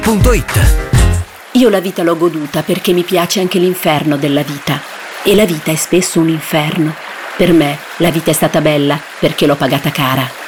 Io la vita l'ho goduta perché mi piace anche l'inferno della vita. E la vita è spesso un inferno. Per me la vita è stata bella perché l'ho pagata cara.